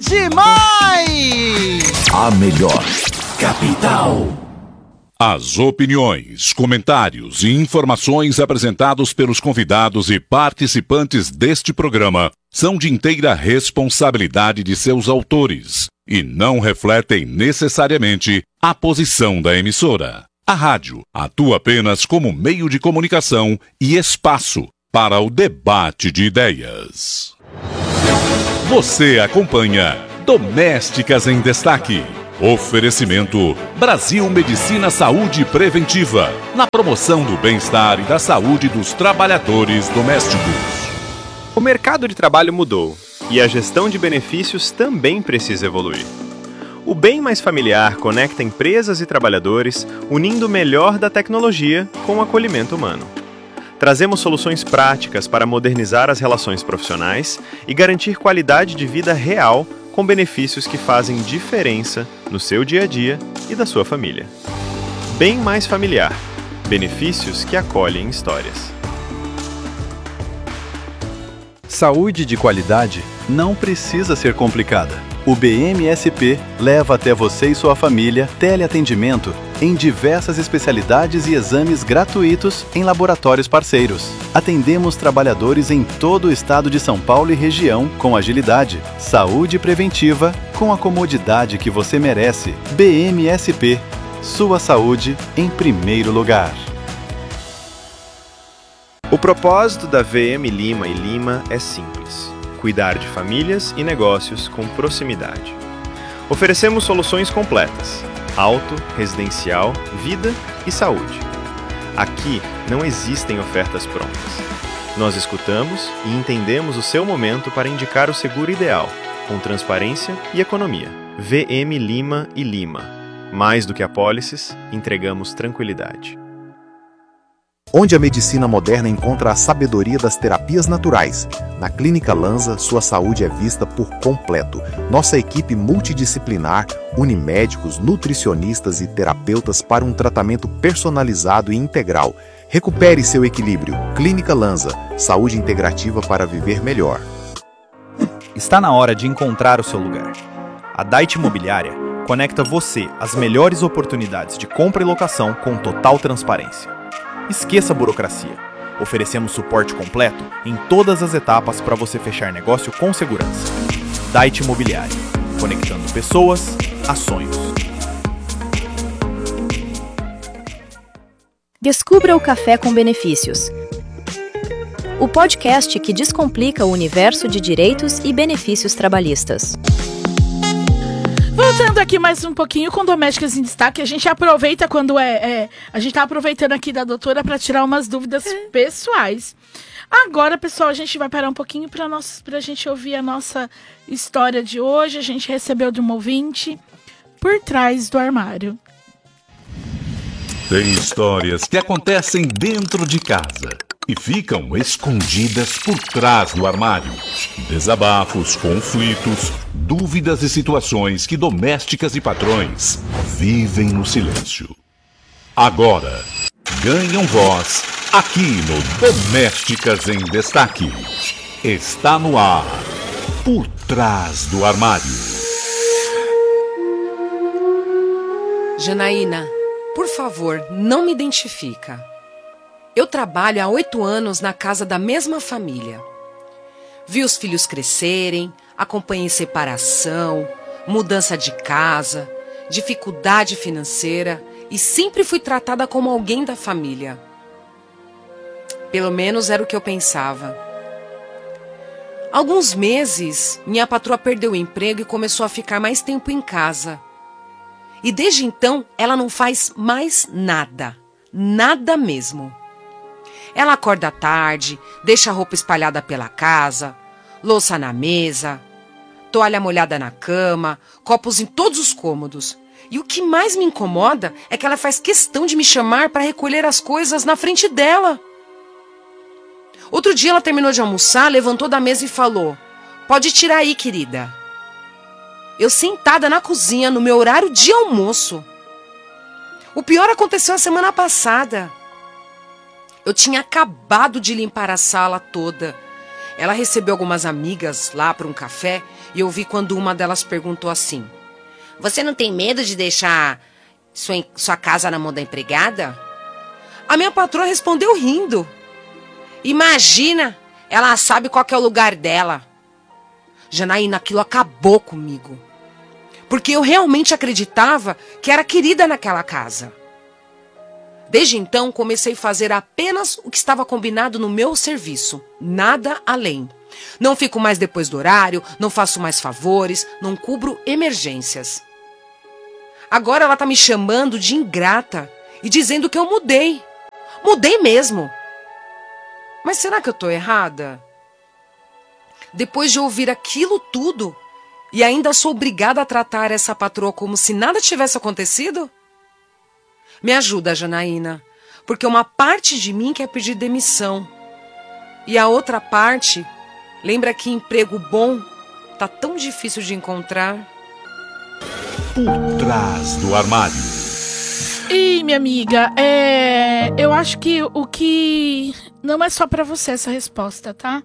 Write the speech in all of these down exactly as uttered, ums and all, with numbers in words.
demais! A melhor capital. As opiniões, comentários e informações apresentados pelos convidados e participantes deste programa são de inteira responsabilidade de seus autores e não refletem necessariamente a posição da emissora. A rádio atua apenas como meio de comunicação e espaço para o debate de ideias. Você acompanha Domésticas em Destaque. Oferecimento Brasil Medicina Saúde Preventiva, na promoção do bem-estar e da saúde dos trabalhadores domésticos. O mercado de trabalho mudou e a gestão de benefícios também precisa evoluir. O Bem Mais Familiar conecta empresas e trabalhadores, unindo o melhor da tecnologia com o acolhimento humano. Trazemos soluções práticas para modernizar as relações profissionais e garantir qualidade de vida real com benefícios que fazem diferença no seu dia a dia e da sua família. Bem Mais Familiar. Benefícios que acolhem histórias. Saúde de qualidade não precisa ser complicada. O B M S P leva até você e sua família teleatendimento em diversas especialidades e exames gratuitos em laboratórios parceiros. Atendemos trabalhadores em todo o estado de São Paulo e região com agilidade, saúde preventiva com a comodidade que você merece. B M S P, sua saúde em primeiro lugar. O propósito da V M Lima e Lima é simples: cuidar de famílias e negócios com proximidade. Oferecemos soluções completas: auto, residencial, vida e saúde. Aqui não existem ofertas prontas. Nós escutamos e entendemos o seu momento para indicar o seguro ideal, com transparência e economia. V M Lima e Lima. Mais do que apólices, entregamos tranquilidade. Onde a medicina moderna encontra a sabedoria das terapias naturais. Na Clínica Lanza, sua saúde é vista por completo. Nossa equipe multidisciplinar une médicos, nutricionistas e terapeutas para um tratamento personalizado e integral. Recupere seu equilíbrio. Clínica Lanza, saúde integrativa para viver melhor. Está na hora de encontrar o seu lugar. A Dait Imobiliária conecta você às melhores oportunidades de compra e locação com total transparência. Esqueça a burocracia. Oferecemos suporte completo em todas as etapas para você fechar negócio com segurança. Dait Imobiliária, conectando pessoas a sonhos. Descubra o Café com Benefícios. O podcast que descomplica o universo de direitos e benefícios trabalhistas. Voltando aqui mais um pouquinho com Domésticas em Destaque, a gente aproveita quando é... é a gente tá aproveitando aqui da doutora para tirar umas dúvidas é. pessoais. Agora, pessoal, a gente vai parar um pouquinho para nós, pra gente ouvir a nossa história de hoje. A gente recebeu de um ouvinte Por Trás do Armário. Tem histórias que acontecem dentro de casa e ficam escondidas por trás do armário. Desabafos, conflitos, dúvidas e situações que domésticas e patrões vivem no silêncio. Agora, ganham voz aqui no Domésticas em Destaque. Está no ar, Por Trás do Armário. Janaína, por favor, não me identifica. Eu trabalho há oito anos na casa da mesma família. Vi os filhos crescerem, acompanhei separação, mudança de casa, dificuldade financeira e sempre fui tratada como alguém da família. Pelo menos era o que eu pensava. Alguns meses, minha patroa perdeu o emprego e começou a ficar mais tempo em casa. E desde então, ela não faz mais nada. Nada mesmo. Ela acorda tarde, deixa a roupa espalhada pela casa, louça na mesa, toalha molhada na cama, copos em todos os cômodos. E o que mais me incomoda é que ela faz questão de me chamar para recolher as coisas na frente dela. Outro dia ela terminou de almoçar, levantou da mesa e falou: "Pode tirar aí, querida." Eu sentada na cozinha no meu horário de almoço. O pior aconteceu a semana passada. Eu tinha acabado de limpar a sala toda Ela recebeu algumas amigas lá para um café e eu vi quando uma delas perguntou assim: você não tem medo de deixar sua, sua casa na mão da empregada? A minha patroa respondeu rindo: imagina, ela sabe qual que é o lugar dela. Janaína, aquilo acabou comigo. Porque eu realmente acreditava que era querida naquela casa. Desde então, comecei a fazer apenas o que estava combinado no meu serviço. Nada além. Não fico mais depois do horário, não faço mais favores, não cubro emergências. Agora ela tá me chamando de ingrata e dizendo que eu mudei. Mudei mesmo. Mas será que eu tô errada? Depois de ouvir aquilo tudo, e ainda sou obrigada a tratar essa patroa como se nada tivesse acontecido? Me ajuda, Janaína, porque uma parte de mim quer pedir demissão. E a outra parte lembra que emprego bom tá tão difícil de encontrar. Por trás do armário. Ih, minha amiga, é... eu acho que o que... não é só pra você essa resposta, tá?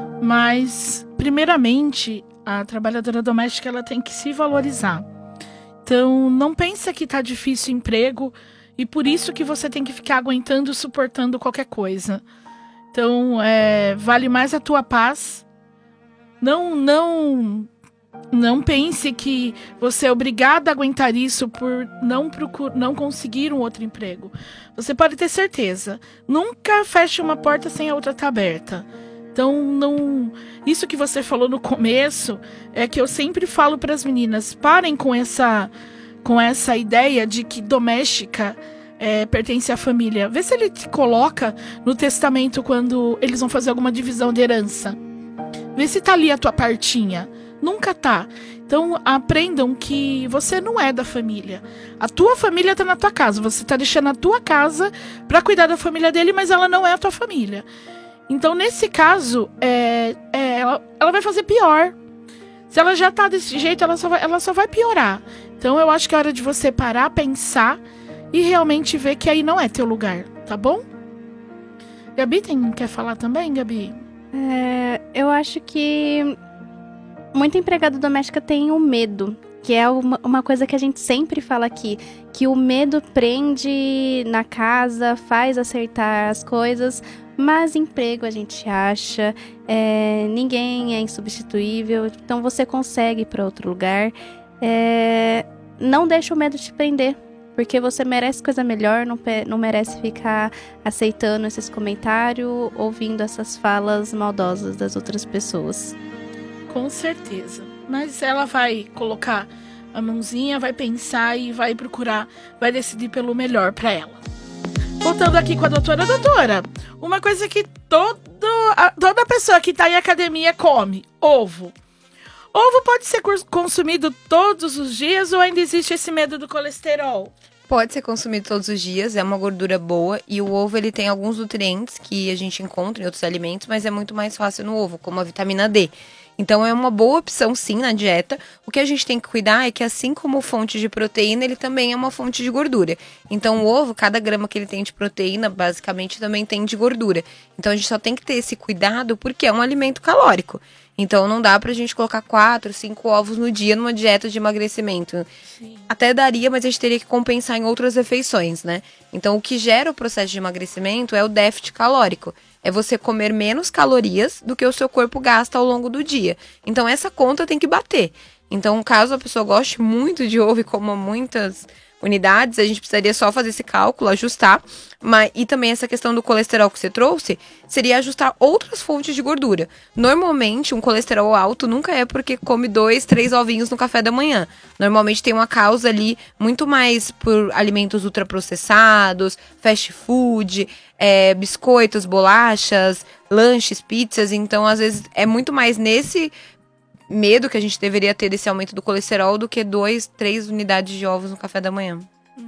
Mas, primeiramente, a trabalhadora doméstica ela tem que se valorizar. Então, não pensa que tá difícil o emprego e por isso que você tem que ficar aguentando, suportando qualquer coisa. Então, é, vale mais a tua paz. Não, não, não pense que você é obrigada a aguentar isso por não, procur, não conseguir um outro emprego. Você pode ter certeza. Nunca feche uma porta sem a outra estar aberta. Então, não, isso que você falou no começo é que eu sempre falo para as meninas: parem com essa, com essa ideia de que doméstica é, pertence à família. Vê se ele te coloca no testamento quando eles vão fazer alguma divisão de herança. Vê se tá ali a tua partinha. Nunca tá. Então, aprendam que você não é da família. A tua família tá na tua casa. Você tá deixando a tua casa para cuidar da família dele, mas ela não é a tua família. Então, nesse caso, é, é, ela, ela vai fazer pior. Se ela já tá desse jeito, ela só, vai, ela só vai piorar. Então, eu acho que é hora de você parar, pensar e realmente ver que aí não é teu lugar, tá bom? Gabi, tem, quer falar também, Gabi? É, eu acho que muita empregada doméstica tem o medo, que é uma, uma coisa que a gente sempre fala aqui, que o medo prende na casa, faz acertar as coisas. Mas emprego a gente acha, é, ninguém é insubstituível, então você consegue ir para outro lugar. É, não deixa o medo te prender, porque você merece coisa melhor, não, não merece ficar aceitando esses comentários, ouvindo essas falas maldosas das outras pessoas. Com certeza, mas ela vai colocar a mãozinha, vai pensar e vai procurar, vai decidir pelo melhor para ela. Voltando aqui com a doutora. Doutora, uma coisa que todo, a, toda pessoa que está em academia come: ovo. Ovo pode ser consumido todos os dias ou ainda existe esse medo do colesterol? Pode ser consumido todos os dias, é uma gordura boa e o ovo ele tem alguns nutrientes que a gente encontra em outros alimentos, mas é muito mais fácil no ovo, como a vitamina D. Então é uma boa opção sim na dieta. O que a gente tem que cuidar é que assim como fonte de proteína, ele também é uma fonte de gordura. Então o ovo, cada grama que ele tem de proteína, basicamente também tem de gordura. Então a gente só tem que ter esse cuidado porque é um alimento calórico. Então não dá pra gente colocar quatro, cinco ovos no dia numa dieta de emagrecimento. Sim. Até daria, mas a gente teria que compensar em outras refeições, né? Então o que gera o processo de emagrecimento é o déficit calórico. É você comer menos calorias do que o seu corpo gasta ao longo do dia. Então essa conta tem que bater. Então caso a pessoa goste muito de ovo e coma muitas unidades, a gente precisaria só fazer esse cálculo, ajustar. Mas, e também essa questão do colesterol que você trouxe, seria ajustar outras fontes de gordura. Normalmente, um colesterol alto nunca é porque come dois, três ovinhos no café da manhã. Normalmente tem uma causa ali muito mais por alimentos ultraprocessados, fast food, é, biscoitos, bolachas, lanches, pizzas. Então, às vezes, é muito mais nesse medo que a gente deveria ter desse aumento do colesterol do que dois, três unidades de ovos no café da manhã.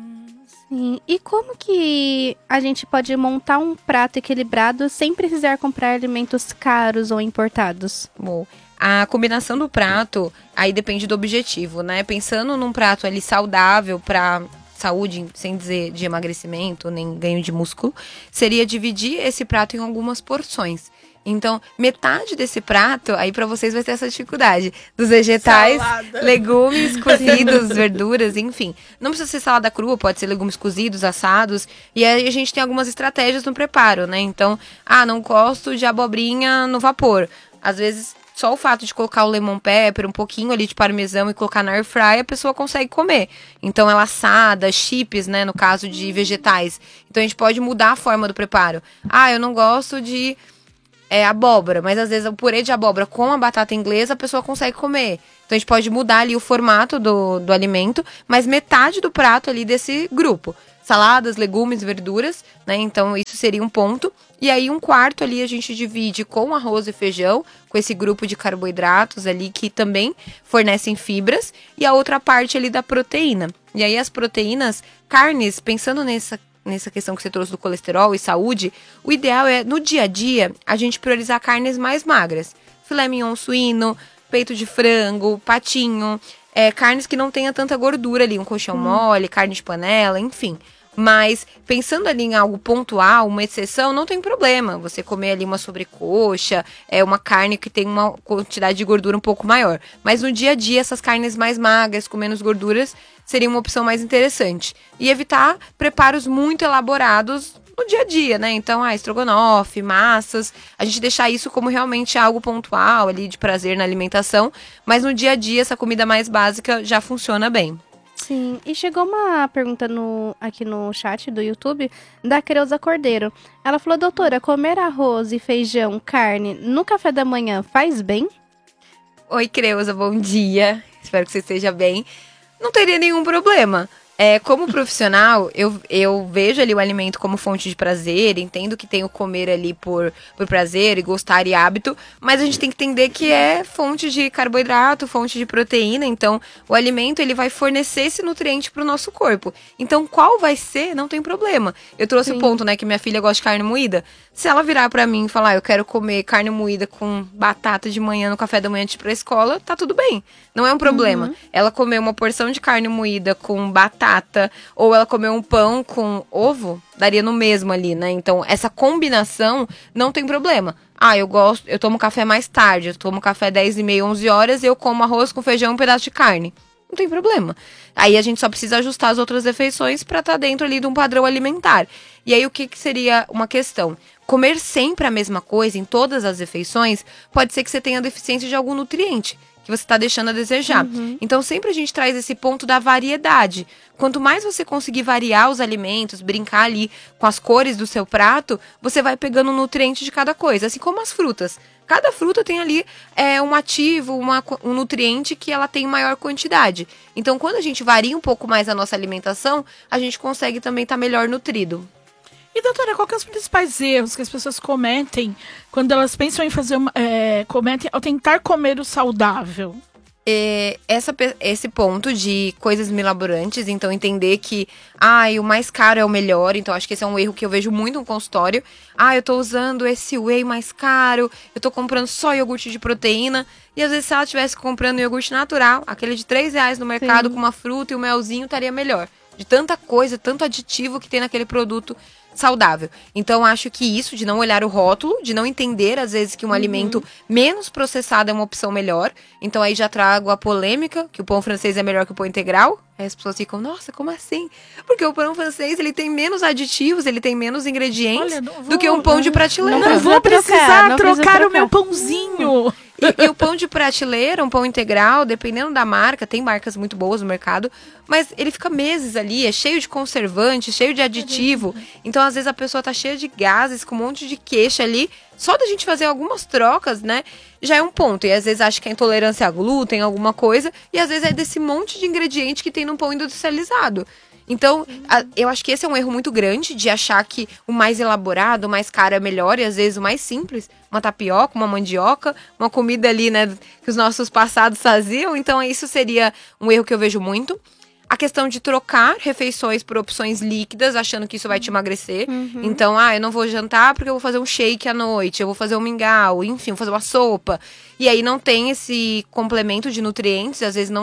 Sim. E como que a gente pode montar um prato equilibrado sem precisar comprar alimentos caros ou importados? Bom, a combinação do prato aí depende do objetivo, né? Pensando num prato ali saudável para saúde, sem dizer de emagrecimento nem ganho de músculo, seria dividir esse prato em algumas porções. Então, metade desse prato, aí pra vocês vai ter essa dificuldade. Dos vegetais, salada, legumes cozidos, verduras, enfim. Não precisa ser salada crua, pode ser legumes cozidos, assados. E aí a gente tem algumas estratégias no preparo, né? Então, ah, não gosto de abobrinha no vapor. Às vezes, só o fato de colocar o lemon pepper, um pouquinho ali de parmesão e colocar na air fry, a pessoa consegue comer. Então, ela assada, chips, né, no caso de vegetais. Então, a gente pode mudar a forma do preparo. Ah, eu não gosto de... É abóbora, mas às vezes o purê de abóbora com a batata inglesa a pessoa consegue comer. Então a gente pode mudar ali o formato do, do alimento, mas metade do prato ali desse grupo. Saladas, legumes, verduras, né? Então isso seria um ponto. E aí um quarto ali a gente divide com arroz e feijão, com esse grupo de carboidratos ali que também fornecem fibras. E a outra parte ali da proteína. E aí as proteínas, carnes, pensando nessa nessa questão que você trouxe do colesterol e saúde, o ideal é, no dia a dia, a gente priorizar carnes mais magras. Filé mignon suíno, peito de frango, patinho, é, carnes que não tenha tanta gordura ali, um colchão hum. mole, carne de panela, enfim. Mas, pensando ali em algo pontual, uma exceção, não tem problema. Você comer ali uma sobrecoxa, é uma carne que tem uma quantidade de gordura um pouco maior. Mas no dia a dia, essas carnes mais magras, com menos gorduras, seria uma opção mais interessante. E evitar preparos muito elaborados no dia a dia, né? Então, ah, estrogonofe, massas, a gente deixar isso como realmente algo pontual ali, de prazer na alimentação. Mas no dia a dia, essa comida mais básica já funciona bem. Sim, e chegou uma pergunta no, aqui no chat do YouTube da Creuza Cordeiro. Ela falou, doutora, comer arroz e feijão, carne no café da manhã faz bem? Oi, Creuza, bom dia. Espero que você esteja bem. Não teria nenhum problema. É, como profissional, eu, eu vejo ali o alimento como fonte de prazer, entendo que tem o comer ali por, por prazer e gostar e hábito, mas a gente tem que entender que é fonte de carboidrato, fonte de proteína, então o alimento ele vai fornecer esse nutriente para o nosso corpo. Então qual vai ser, não tem problema. Eu trouxe o ponto, né, que minha filha gosta de carne moída. Se ela virar para mim e falar, eu quero comer carne moída com batata de manhã no café da manhã antes de ir pra escola, tá tudo bem. Não é um problema. Uhum. Ela comer uma porção de carne moída com batata, ou ela comer um pão com ovo, daria no mesmo ali, né? Então, essa combinação não tem problema. Ah, eu gosto, eu tomo café mais tarde, eu tomo café dez e meia, onze horas, e eu como arroz com feijão e um pedaço de carne. Não tem problema. Aí a gente só precisa ajustar as outras refeições para estar tá dentro ali de um padrão alimentar. E aí o que, que seria uma questão? Comer sempre a mesma coisa em todas as refeições, pode ser que você tenha deficiência de algum nutriente que você está deixando a desejar. Uhum. Então sempre a gente traz esse ponto da variedade. Quanto mais você conseguir variar os alimentos, brincar ali com as cores do seu prato, você vai pegando o nutriente de cada coisa, assim como as frutas. Cada fruta tem ali é, um ativo, uma, um nutriente que ela tem maior quantidade. Então, quando a gente varia um pouco mais a nossa alimentação, a gente consegue também estar melhor nutrido. E, doutora, qual que são os principais erros que as pessoas cometem quando elas pensam em fazer uma, é, cometem ao tentar comer o saudável? É, essa, esse ponto de coisas milaborantes, então entender que ah, o mais caro é o melhor, então acho que esse é um erro que eu vejo muito no consultório. Ah, eu tô usando esse whey mais caro, eu tô comprando só iogurte de proteína, e às vezes se ela estivesse comprando iogurte natural, aquele de três reais no mercado, sim, com uma fruta e um melzinho, estaria melhor. De tanta coisa, tanto aditivo que tem naquele produto saudável. Então, acho que isso de não olhar o rótulo, de não entender, às vezes, que um uhum. alimento menos processado é uma opção melhor. Então, aí já trago a polêmica, que o pão francês é melhor que o pão integral. Aí as pessoas ficam, nossa, como assim? Porque o pão francês, ele tem menos aditivos, ele tem menos ingredientes Olha, vou, do que um pão de prateleira. Não, não vou precisar trocar, trocar, trocar o meu pãozinho. E, e o pão de prateleira, um pão integral, dependendo da marca, tem marcas muito boas no mercado, mas ele fica meses ali, é cheio de conservante, cheio de aditivo. Então, às vezes, a pessoa tá cheia de gases, com um monte de queixa ali. Só da gente fazer algumas trocas, né, já é um ponto. E às vezes acha que é intolerância a glúten, alguma coisa, e às vezes é desse monte de ingrediente que tem num pão industrializado. Então, a, eu acho que esse é um erro muito grande, de achar que o mais elaborado, o mais caro é melhor, e às vezes o mais simples, uma tapioca, uma mandioca, uma comida ali, né, que os nossos passados faziam. Então, isso seria um erro que eu vejo muito. A questão de trocar refeições por opções líquidas, achando que isso vai te emagrecer. Uhum. Então, ah, eu não vou jantar porque eu vou fazer um shake à noite, eu vou fazer um mingau, enfim, vou fazer uma sopa. E aí não tem esse complemento de nutrientes, às vezes não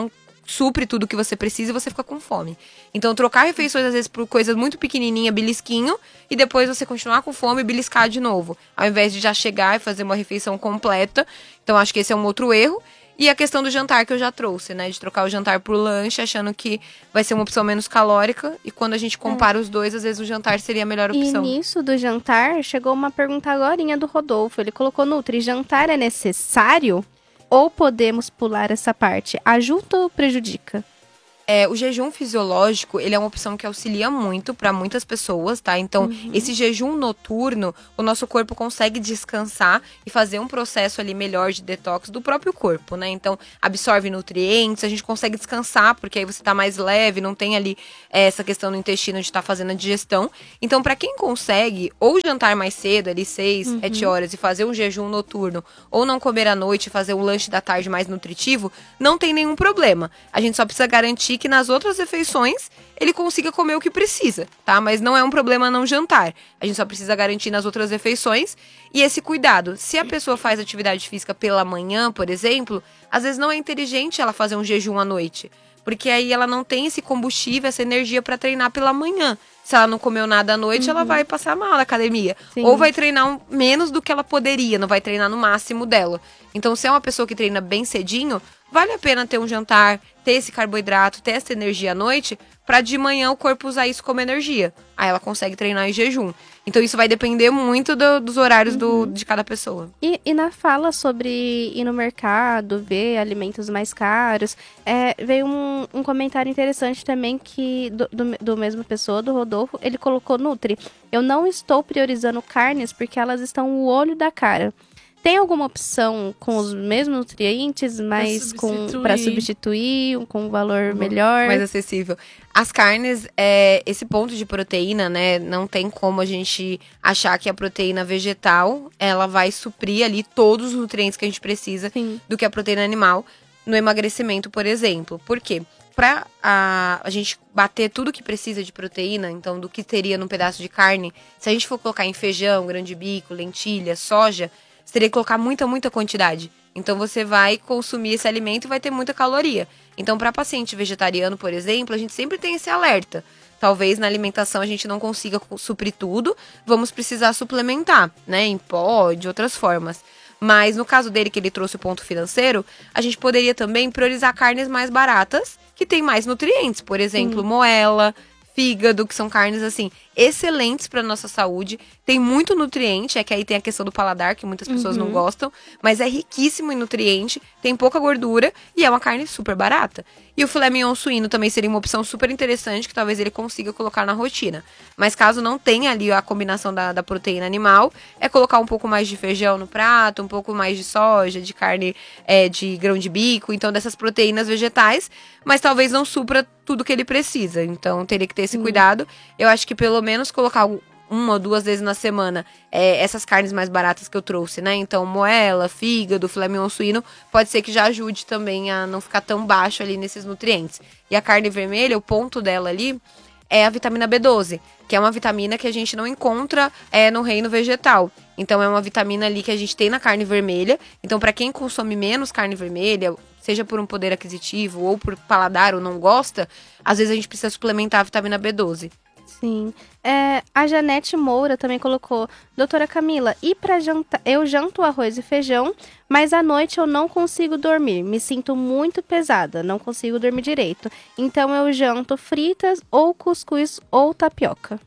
supre tudo que você precisa e você fica com fome. Então, trocar refeições, às vezes, por coisas muito pequenininha, belisquinho, e depois você continuar com fome e beliscar de novo, ao invés de já chegar e fazer uma refeição completa. Então, acho que esse é um outro erro. E a questão do jantar que eu já trouxe, né? De trocar o jantar por lanche, achando que vai ser uma opção menos calórica. E quando a gente compara é. os dois, às vezes o jantar seria a melhor opção. E nisso do jantar, chegou uma pergunta agorinha do Rodolfo. Ele colocou, Nutri, jantar é necessário? Ou podemos pular essa parte? Ajuda ou prejudica? É, o jejum fisiológico, ele é uma opção que auxilia muito para muitas pessoas, tá? Então, uhum. esse jejum noturno, o nosso corpo consegue descansar e fazer um processo ali melhor de detox do próprio corpo, né? Então, absorve nutrientes, a gente consegue descansar, porque aí você tá mais leve, não tem ali é, essa questão no intestino de estar tá fazendo a digestão. Então, para quem consegue ou jantar mais cedo, ali seis, uhum. sete horas, e fazer um jejum noturno, ou não comer à noite e fazer um lanche da tarde mais nutritivo, não tem nenhum problema. A gente só precisa garantir que nas outras refeições ele consiga comer o que precisa, tá? Mas não é um problema não jantar. A gente só precisa garantir nas outras refeições. E esse cuidado, se a pessoa faz atividade física pela manhã, por exemplo, às vezes não é inteligente ela fazer um jejum à noite, porque aí ela não tem esse combustível, essa energia para treinar pela manhã. Se ela não comeu nada à noite, uhum. ela vai passar mal na academia. Sim. Ou vai treinar um, menos do que ela poderia, não vai treinar no máximo dela. Então, se é uma pessoa que treina bem cedinho, vale a pena ter um jantar, ter esse carboidrato, ter essa energia à noite, para de manhã o corpo usar isso como energia. Aí ela consegue treinar em jejum. Então isso vai depender muito do, dos horários uhum. do, de cada pessoa. E, e na fala sobre ir no mercado, ver alimentos mais caros, é, veio um, um comentário interessante também que do, do, do mesmo pessoa, do Rodolfo, ele colocou, Nutri, eu não estou priorizando carnes porque elas estão o olho da cara. Tem alguma opção com os mesmos nutrientes, mas para substituir, com um valor melhor? Mais acessível. As carnes, é, esse ponto de proteína, né? Não tem como a gente achar que a proteína vegetal, ela vai suprir ali todos os nutrientes que a gente precisa Sim. do que a proteína animal no emagrecimento, por exemplo. Por quê? Para a, a gente bater tudo que precisa de proteína, então do que teria num pedaço de carne, se a gente for colocar em feijão, grão de bico, lentilha, soja, você teria que colocar muita, muita quantidade. Então, você vai consumir esse alimento e vai ter muita caloria. Então, para paciente vegetariano, por exemplo, a gente sempre tem esse alerta. Talvez na alimentação a gente não consiga suprir tudo, vamos precisar suplementar, né? Em pó, de outras formas. Mas no caso dele, que ele trouxe o ponto financeiro, a gente poderia também priorizar carnes mais baratas, que tem mais nutrientes. Por exemplo, Sim. moela, fígado, que são carnes, assim, excelentes para nossa saúde. Tem muito nutriente, é que aí tem a questão do paladar, que muitas pessoas uhum. não gostam, mas é riquíssimo em nutriente, tem pouca gordura e é uma carne super barata. E o filé mignon suíno também seria uma opção super interessante, que talvez ele consiga colocar na rotina. Mas caso não tenha ali a combinação da, da proteína animal, é colocar um pouco mais de feijão no prato, um pouco mais de soja, de carne é, de grão de bico, então dessas proteínas vegetais, mas talvez não supra tudo que ele precisa. Então teria que ter esse uhum. cuidado. Eu acho que pelo menos colocar uma ou duas vezes na semana é, essas carnes mais baratas que eu trouxe, né? Então, moela, fígado, filé mignon suíno, pode ser que já ajude também a não ficar tão baixo ali nesses nutrientes. E a carne vermelha, o ponto dela ali é a vitamina B doze, que é uma vitamina que a gente não encontra é, no reino vegetal. Então, é uma vitamina ali que a gente tem na carne vermelha. Então, para quem consome menos carne vermelha, seja por um poder aquisitivo ou por paladar ou não gosta, às vezes a gente precisa suplementar a vitamina B doze. Sim. É, a Janete Moura também colocou, doutora Camila, e para jantar, eu janto arroz e feijão, mas à noite eu não consigo dormir, me sinto muito pesada, não consigo dormir direito. Então eu janto fritas ou cuscuz ou tapioca.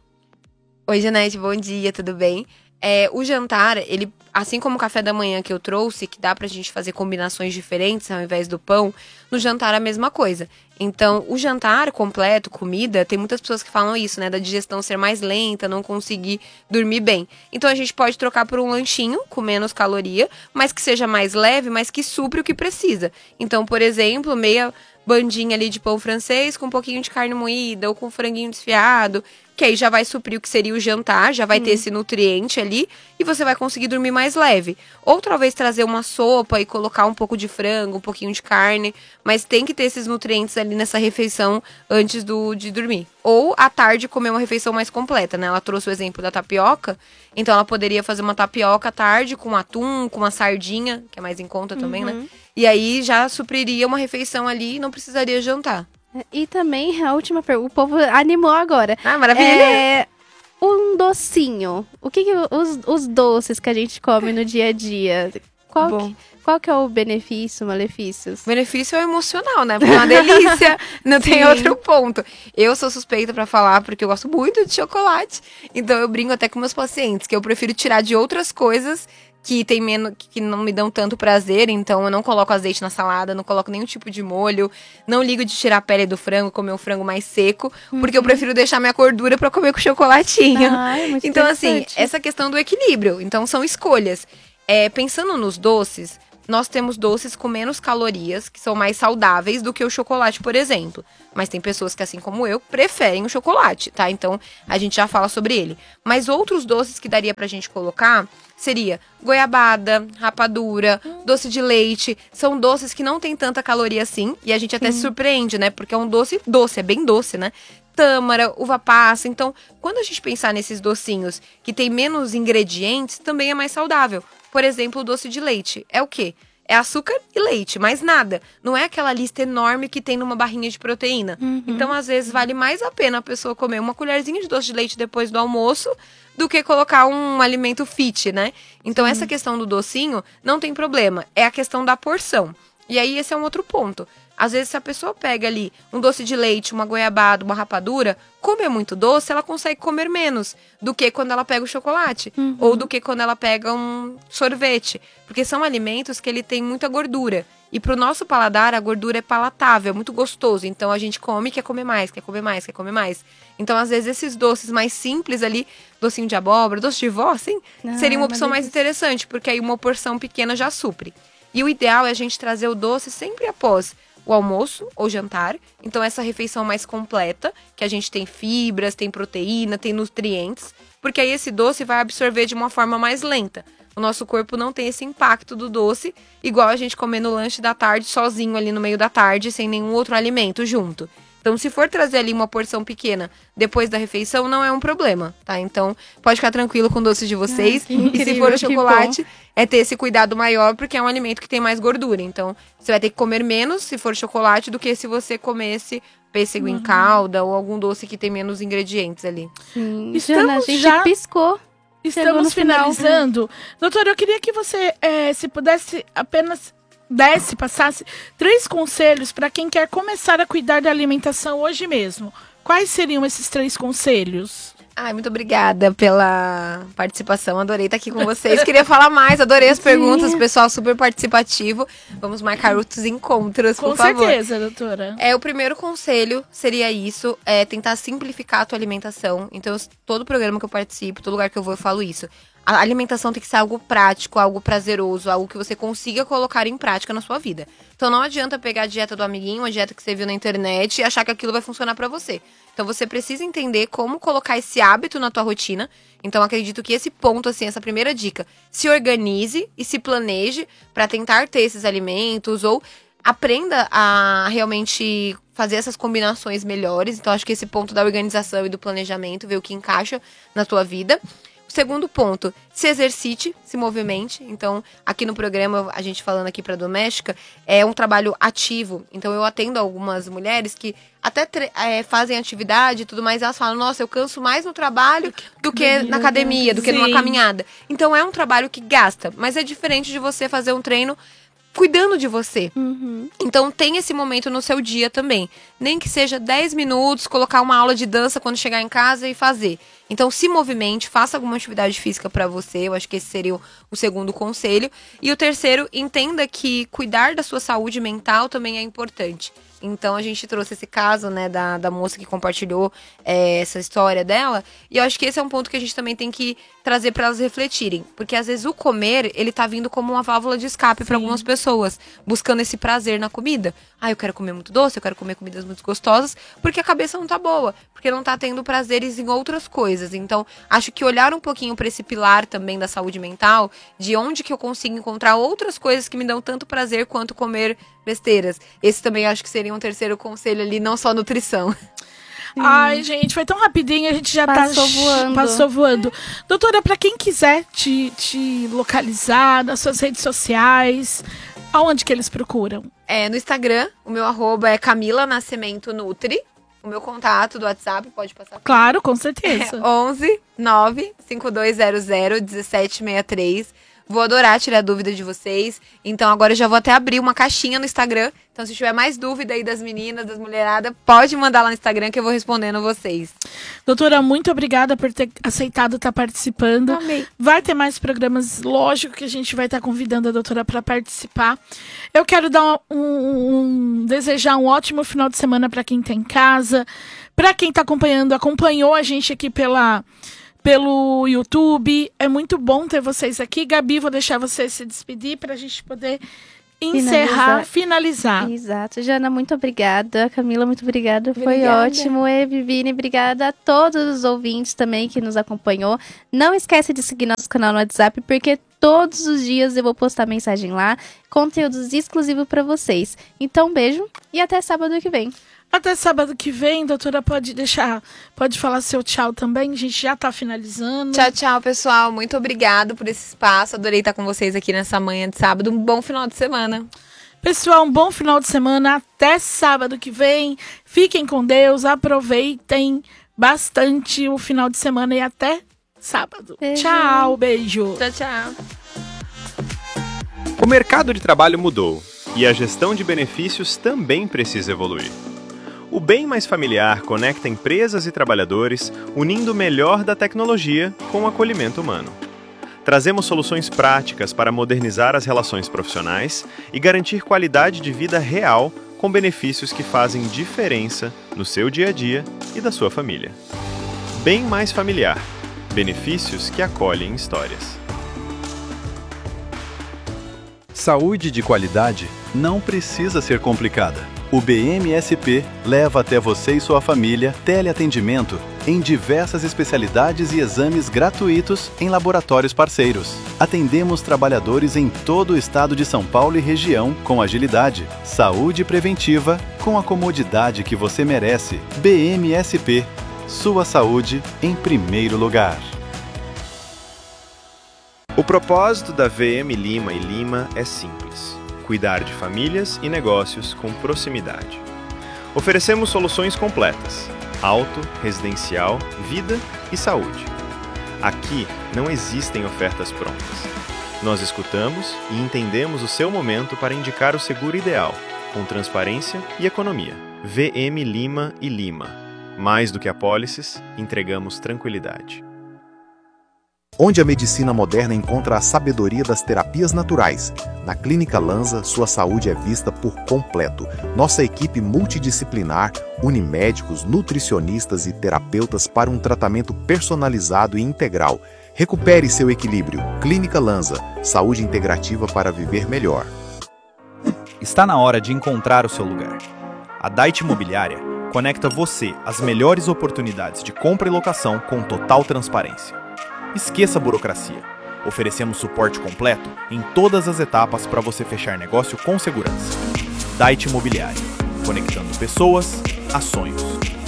Oi, Janete, bom dia, tudo bem? É, o jantar, ele, assim como o café da manhã que eu trouxe, que dá pra gente fazer combinações diferentes ao invés do pão, no jantar é a mesma coisa. Então, o jantar completo, comida, tem muitas pessoas que falam isso, né? Da digestão ser mais lenta, não conseguir dormir bem. Então, a gente pode trocar por um lanchinho com menos caloria, mas que seja mais leve, mas que supre o que precisa. Então, por exemplo, meia bandinha ali de pão francês com um pouquinho de carne moída ou com franguinho desfiado, que aí já vai suprir o que seria o jantar, já vai hum. ter esse nutriente ali, e você vai conseguir dormir mais leve. Ou talvez trazer uma sopa e colocar um pouco de frango, um pouquinho de carne, mas tem que ter esses nutrientes ali nessa refeição antes do, de dormir. Ou à tarde comer uma refeição mais completa, né? Ela trouxe o exemplo da tapioca, então ela poderia fazer uma tapioca à tarde com atum, com uma sardinha, que é mais em conta também, uhum. né? E aí já supriria uma refeição ali e não precisaria jantar. E também, a última pergunta, o povo animou agora. Ah, maravilha! É, um docinho. O que, que os, os doces que a gente come no dia a dia? Qual, que, qual que é o benefício, malefícios? O benefício é emocional, né? Porque é uma delícia, não tem outro ponto. Eu sou suspeita pra falar porque eu gosto muito de chocolate. Então eu brinco até com meus pacientes que eu prefiro tirar de outras coisas que tem menos, que não me dão tanto prazer, então eu não coloco azeite na salada, não coloco nenhum tipo de molho, não ligo de tirar a pele do frango, comer um frango mais seco, uhum. porque eu prefiro deixar minha gordura pra comer com chocolatinho. Ah, é muito então assim, essa questão do equilíbrio, então são escolhas. É, pensando nos doces, nós temos doces com menos calorias, que são mais saudáveis do que o chocolate, por exemplo. Mas tem pessoas que, assim como eu, preferem o chocolate, tá? Então, a gente já fala sobre ele. Mas outros doces que daria pra gente colocar seria goiabada, rapadura, hum. doce de leite. São doces que não tem tanta caloria assim. E a gente até hum. se surpreende, né? Porque é um doce doce, é bem doce, né? Tâmara, uva passa. Então, quando a gente pensar nesses docinhos que tem menos ingredientes, também é mais saudável. Por exemplo, o doce de leite. É o quê? É açúcar e leite, mais nada. Não é aquela lista enorme que tem numa barrinha de proteína. Uhum. Então, às vezes, vale mais a pena a pessoa comer uma colherzinha de doce de leite depois do almoço do que colocar um alimento fit, né? Então, uhum. essa questão do docinho não tem problema. É a questão da porção. E aí, esse é um outro ponto. Às vezes, se a pessoa pega ali um doce de leite, uma goiabada, uma rapadura, comer muito doce, ela consegue comer menos do que quando ela pega o chocolate. Uhum. Ou do que quando ela pega um sorvete. Porque são alimentos que ele tem muita gordura. E pro nosso paladar, a gordura é palatável, é muito gostoso. Então, a gente come, quer comer mais, quer comer mais, quer comer mais. Então, às vezes, esses doces mais simples ali, docinho de abóbora, doce de vó, assim, ah, seria uma opção mais interessante. Porque aí uma porção pequena já supre. E o ideal é a gente trazer o doce sempre após o almoço ou jantar. Então, essa refeição mais completa, que a gente tem fibras, tem proteína, tem nutrientes, porque aí esse doce vai absorver de uma forma mais lenta. O nosso corpo não tem esse impacto do doce, igual a gente comer no lanche da tarde, sozinho ali no meio da tarde, sem nenhum outro alimento junto. Então, se for trazer ali uma porção pequena depois da refeição, não é um problema, tá? Então, pode ficar tranquilo com o doce de vocês. Ah, e se for o chocolate, é ter esse cuidado maior, porque é um alimento que tem mais gordura. Então, você vai ter que comer menos se for chocolate do que se você comesse pêssego uhum. em calda ou algum doce que tem menos ingredientes ali. Sim. Estamos a gente já piscou. Estamos finalizando. Final. Doutora, eu queria que você, é, se pudesse apenas... desse, passasse três conselhos para quem quer começar a cuidar da alimentação hoje mesmo. Quais seriam esses três conselhos? Ai, muito obrigada pela participação. Adorei estar aqui com vocês. Queria falar mais, adorei as Sim. perguntas. Pessoal super participativo. Vamos marcar outros encontros, por com favor. Com certeza, doutora. É, o primeiro conselho seria isso, é tentar simplificar a tua alimentação. Então, eu, todo programa que eu participo, todo lugar que eu vou, eu falo isso. A alimentação tem que ser algo prático, algo prazeroso, algo que você consiga colocar em prática na sua vida. Então não adianta pegar a dieta do amiguinho, a dieta que você viu na internet e achar que aquilo vai funcionar pra você. Então você precisa entender como colocar esse hábito na tua rotina. Então acredito que esse ponto, assim, essa primeira dica, se organize e se planeje pra tentar ter esses alimentos ou aprenda a realmente fazer essas combinações melhores. Então acho que esse ponto da organização e do planejamento, ver o que encaixa na tua vida. O segundo ponto, se exercite, se movimente. Então, aqui no programa, a gente falando aqui para doméstica, é um trabalho ativo. Então, eu atendo algumas mulheres que até é, fazem atividade e tudo mais, elas falam, nossa, eu canso mais no trabalho do que na academia, do que numa caminhada. Então, é um trabalho que gasta, mas é diferente de você fazer um treino cuidando de você. Uhum. Então, tem esse momento no seu dia também. Nem que seja dez minutos, colocar uma aula de dança quando chegar em casa e fazer. Então, se movimente, faça alguma atividade física pra você. Eu acho que esse seria o, o segundo conselho. E o terceiro, entenda que cuidar da sua saúde mental também é importante. Então a gente trouxe esse caso, né, da, da moça que compartilhou é, essa história dela. E eu acho que esse é um ponto que a gente também tem que trazer para elas refletirem. Porque às vezes o comer, ele tá vindo como uma válvula de escape para algumas pessoas, buscando esse prazer na comida. Ah, eu quero comer muito doce, eu quero comer comidas muito gostosas, porque a cabeça não tá boa, porque não tá tendo prazeres em outras coisas. Então, acho que olhar um pouquinho para esse pilar também da saúde mental, de onde que eu consigo encontrar outras coisas que me dão tanto prazer quanto comer besteiras. Esse também acho que seria um terceiro conselho ali, não só nutrição. Sim. Ai, gente, foi tão rapidinho, a gente já passou tá voando. Passou voando. Doutora, para quem quiser te, te localizar nas suas redes sociais, aonde que eles procuram? É, no Instagram, o meu arroba é Camila Nascimento Nutri. O meu contato do WhatsApp, pode passar? Claro, com certeza. É onze nove cinco dois zero zero um sete seis três. Vou adorar tirar dúvida de vocês. Então agora eu já vou até abrir uma caixinha no Instagram. Então se tiver mais dúvida aí das meninas, das mulheradas, pode mandar lá no Instagram que eu vou respondendo vocês. Doutora, muito obrigada por ter aceitado estar participando. Amei. Vai ter mais programas, lógico que a gente vai estar convidando a doutora para participar. Eu quero dar um, um, desejar um ótimo final de semana para quem está em casa, para quem está acompanhando, acompanhou a gente aqui pela... pelo YouTube. É muito bom ter vocês aqui. Gabi, vou deixar você se despedir para a gente poder encerrar, finalizar. finalizar. Exato. Jana, muito obrigada. Camila, muito obrigada. Foi Obrigada. ótimo. E Vivine, obrigada a todos os ouvintes também que nos acompanhou. Não esquece de seguir nosso canal no WhatsApp, porque todos os dias eu vou postar mensagem lá, conteúdos exclusivos para vocês. Então, um beijo e até sábado que vem. Até sábado que vem, doutora, pode deixar, pode falar seu tchau também, a gente já tá finalizando. Tchau, tchau, pessoal. Muito obrigado por esse espaço. Adorei estar com vocês aqui nessa manhã de sábado. Um bom final de semana. Pessoal, um bom final de semana. Até sábado que vem. Fiquem com Deus, aproveitem bastante o final de semana e até sábado. Beijo. Tchau, beijo. Tchau, tchau. O mercado de trabalho mudou e a gestão de benefícios também precisa evoluir. O Bem Mais Familiar conecta empresas e trabalhadores, unindo o melhor da tecnologia com o acolhimento humano. Trazemos soluções práticas para modernizar as relações profissionais e garantir qualidade de vida real com benefícios que fazem diferença no seu dia a dia e da sua família. Bem Mais Familiar. Benefícios que acolhem histórias. Saúde de qualidade não precisa ser complicada. O B M S P leva até você e sua família teleatendimento em diversas especialidades e exames gratuitos em laboratórios parceiros. Atendemos trabalhadores em todo o estado de São Paulo e região com agilidade, saúde preventiva com a comodidade que você merece. B M S P, sua saúde em primeiro lugar. O propósito da V M Lima e Lima é simples: cuidar de famílias e negócios com proximidade. Oferecemos soluções completas: auto, residencial, vida e saúde. Aqui não existem ofertas prontas. Nós escutamos e entendemos o seu momento para indicar o seguro ideal, com transparência e economia. V M Lima e Lima. Mais do que apólices, entregamos tranquilidade. Onde a medicina moderna encontra a sabedoria das terapias naturais. Na Clínica Lanza, sua saúde é vista por completo. Nossa equipe multidisciplinar une médicos, nutricionistas e terapeutas para um tratamento personalizado e integral. Recupere seu equilíbrio. Clínica Lanza, saúde integrativa para viver melhor. Está na hora de encontrar o seu lugar. A Dait Imobiliária conecta você às melhores oportunidades de compra e locação com total transparência. Esqueça a burocracia. Oferecemos suporte completo em todas as etapas para você fechar negócio com segurança. Dait Imobiliária, conectando pessoas a sonhos.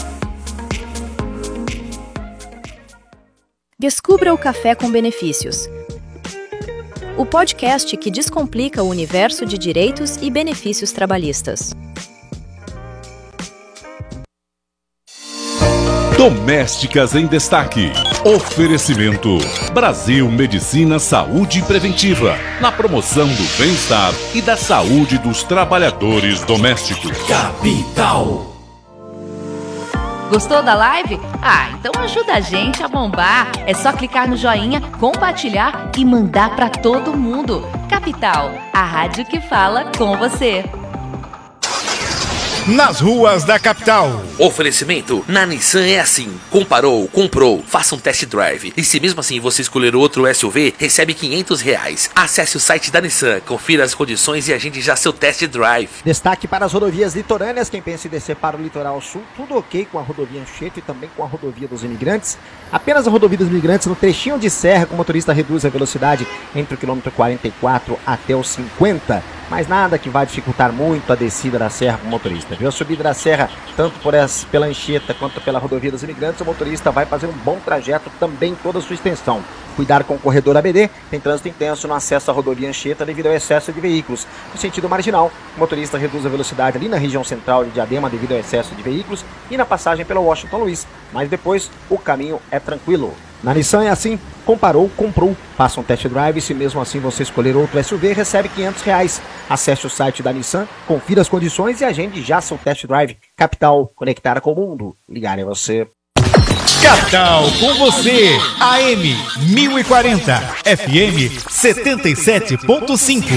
Descubra o Café com Benefícios. O podcast que descomplica o universo de direitos e benefícios trabalhistas. Domésticas em Destaque. Oferecimento Brasil Medicina Saúde Preventiva, na promoção do bem-estar e da saúde dos trabalhadores domésticos. Capital. Gostou da live? Ah, então ajuda a gente a bombar. É só clicar no joinha, compartilhar e mandar para todo mundo. Capital, a rádio que fala com você. nas ruas da capital. Oferecimento, na Nissan é assim, comparou, comprou, faça um test drive, e se mesmo assim você escolher outro S U V, recebe quinhentos reais. Acesse o site da Nissan, confira as condições e agende já seu test drive. Destaque para as rodovias litorâneas, quem pensa em descer para o litoral sul, tudo ok com a rodovia Anchieta e também com a rodovia dos imigrantes. Apenas a rodovia dos imigrantes no trechinho de serra, que o motorista reduz a velocidade entre o quilômetro quarenta e quatro até o cinquenta, mas nada que vai dificultar muito a descida da serra para o motorista, viu? A subida da serra, tanto por essa, pela Anchieta quanto pela rodovia dos imigrantes, o motorista vai fazer um bom trajeto também toda a sua extensão. Cuidar com o corredor A B D, tem trânsito intenso no acesso à rodovia Anchieta devido ao excesso de veículos. No sentido marginal, o motorista reduz a velocidade ali na região central de Diadema devido ao excesso de veículos e na passagem pela Washington Luiz, mas depois o caminho é tranquilo. Na Nissan é assim, comparou, comprou, faça um test drive, se mesmo assim você escolher outro S U V, recebe quinhentos reais. Acesse o site da Nissan, confira as condições e agende já seu test drive. Capital, conectada com o mundo, ligar é você. Capital com você, A M mil e quarenta, F M setenta e sete ponto cinco.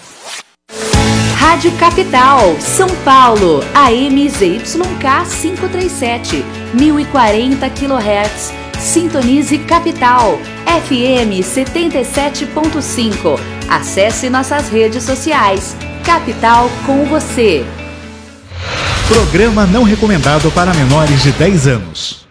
Rádio Capital, São Paulo, A M Z Y K quinhentos e trinta e sete, mil e quarenta quilohertz. Sintonize Capital, F M setenta e sete ponto cinco. Acesse nossas redes sociais. Capital com você. Programa não recomendado para menores de dez anos.